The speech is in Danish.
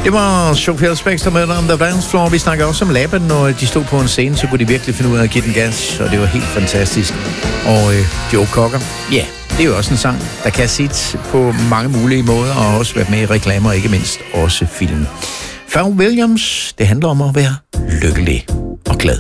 Det var Sophia Spexter med On The Dance Floor. Vi snakker også om Laban, når de stod på en scene, så kunne de virkelig finde ud af at give den gas, og det var helt fantastisk. Og Joe Cocker, ja, det er jo også en sang, der kan sit på mange mulige måder, og også være med i reklamer, og ikke mindst også film. Pharrell Williams, det handler om at være lykkelig.